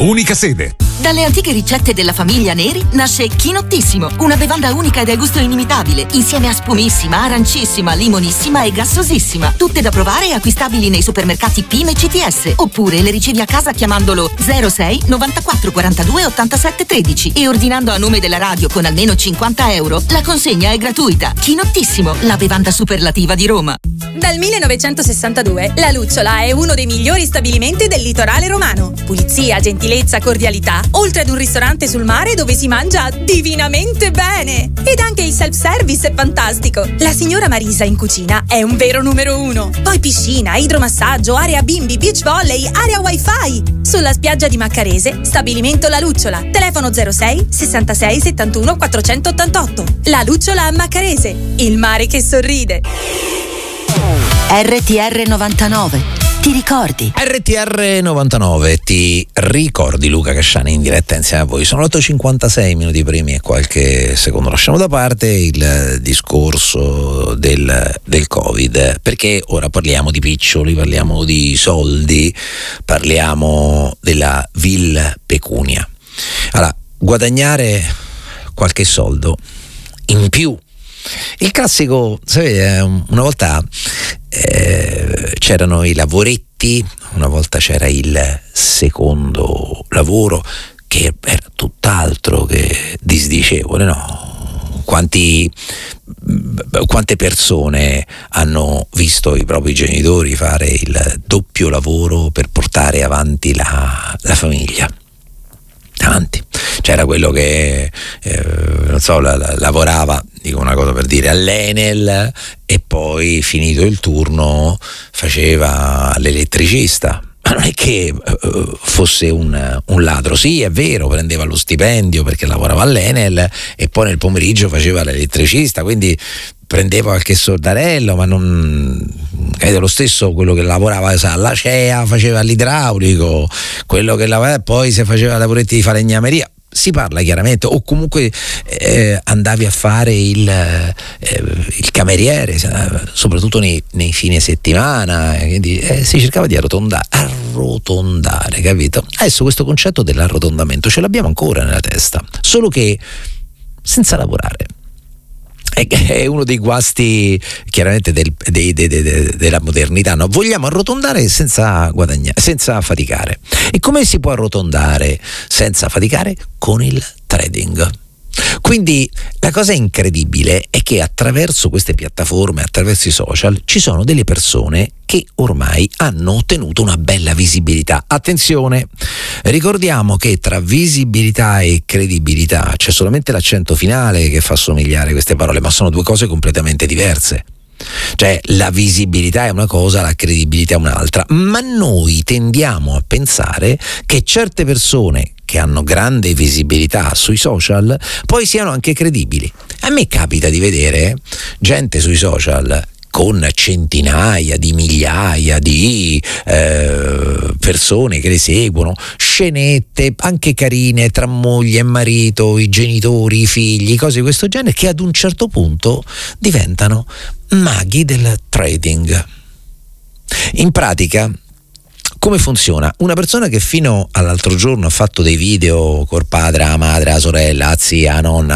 unica sede. Dalle antiche ricette della famiglia Neri nasce Chinottissimo, una bevanda unica e dal gusto inimitabile, insieme a spumissima, arancissima, limonissima e gassosissima. Tutte da provare e acquistabili nei supermercati PIM e CTS. Oppure le ricevi a casa chiamandolo 06 94 42 87 13 e ordinando a nome della radio con almeno 50 euro. La consegna è gratuita. Chinottissimo, la bevanda superlativa di Roma. Dal 1962 La Lucciola è uno dei migliori stabilimenti del litorale romano. Pulizia, gentilezza, cordialità, oltre ad un ristorante sul mare dove si mangia divinamente bene. Ed anche il self-service è fantastico. La signora Marisa in cucina è un vero numero uno. Poi piscina, idromassaggio, area bimbi, beach volley, area wifi. Sulla spiaggia di Maccarese, stabilimento La Lucciola. Telefono 06 66 71 488. La Lucciola a Maccarese, il mare che sorride. RTR 99, ti ricordi? RTR 99, ti ricordi? Luca Casciani in diretta insieme a voi. Sono 8:56 minuti primi e qualche secondo. Lasciamo da parte il discorso del Covid, perché ora parliamo di piccioli, parliamo di soldi, parliamo della vil pecunia. Allora, guadagnare qualche soldo in più. Il classico, sapete, una volta c'erano i lavoretti, una volta c'era il secondo lavoro che era tutt'altro che disdicevole, no? Quante persone hanno visto i propri genitori fare il doppio lavoro per portare avanti la famiglia? Tanti. C'era quello che non so, lavorava, dico una cosa per dire, all'Enel e poi finito il turno faceva l'elettricista. Ma non è che fosse un ladro, sì, è vero, prendeva lo stipendio perché lavorava all'Enel e poi nel pomeriggio faceva l'elettricista, quindi prendeva qualche soldarello, ma non è lo stesso quello che lavorava alla CEA, faceva l'idraulico, quello che lavorava poi se faceva lavoretti di falegnameria. Si parla chiaramente, o comunque andavi a fare il cameriere, soprattutto nei fine settimana, quindi si cercava di arrotondare, capito? Adesso questo concetto dell'arrotondamento ce l'abbiamo ancora nella testa, solo che senza lavorare. È uno dei guasti chiaramente della modernità, no? Vogliamo arrotondare senza guadagnare, senza faticare. E come si può arrotondare senza faticare? Con il trading. Quindi la cosa incredibile è che attraverso queste piattaforme, attraverso i social, ci sono delle persone che ormai hanno ottenuto una bella visibilità. Attenzione, ricordiamo che tra visibilità e credibilità c'è solamente l'accento finale che fa somigliare queste parole, ma sono due cose completamente diverse. Cioè la visibilità è una cosa, la credibilità è un'altra, ma noi tendiamo a pensare che certe persone che hanno grande visibilità sui social poi siano anche credibili. A me capita di vedere gente sui social con centinaia di migliaia di persone che le seguono, scenette anche carine tra moglie e marito, i genitori, i figli, cose di questo genere, che ad un certo punto diventano maghi del trading. In pratica, come funziona? Una persona che fino all'altro giorno ha fatto dei video col padre, la madre, la sorella, la zia, la nonna,